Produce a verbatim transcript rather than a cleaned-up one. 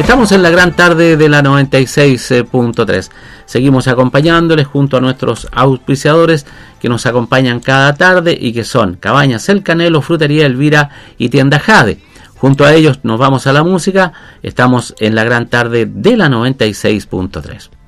Estamos en la gran tarde de la noventa y seis punto tres. Seguimos acompañándoles junto a nuestros auspiciadores que nos acompañan cada tarde y que son Cabañas El Canelo, Frutería Elvira y Tienda Jade. Junto a ellos nos vamos a la música. Estamos en la gran tarde de la noventa y seis punto tres.